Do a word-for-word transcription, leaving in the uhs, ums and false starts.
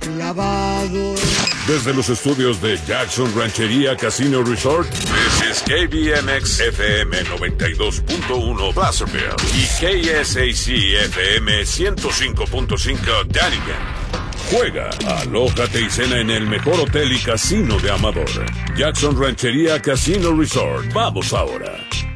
lavado. Desde los estudios de Jackson Ranchería Casino Resort, this is K B M X F M noventa y dos punto uno Placerville y K S A C F M ciento cinco punto cinco Dunnigan. Juega, alójate y cena en el mejor hotel y casino de Amador. Jackson Ranchería Casino Resort. Vamos ahora.